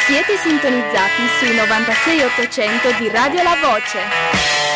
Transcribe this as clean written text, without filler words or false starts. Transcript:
Siete sintonizzati sui 96 800 di Radio La Voce.